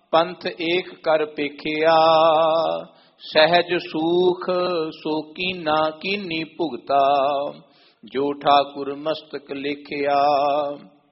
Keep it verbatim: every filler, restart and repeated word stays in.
ਪੰਥ ਏਕ ਕਰ ਪੇਖਿਆ। ਸਹਿਜ ਸੂਖ ਸੋ ਕੀਨਾ ਕੀਨੀ ਭੁਗਤਾ, ਜੋ ਠਾਕੁਰ ਮਸਤਕ ਲਿਖਿਆ।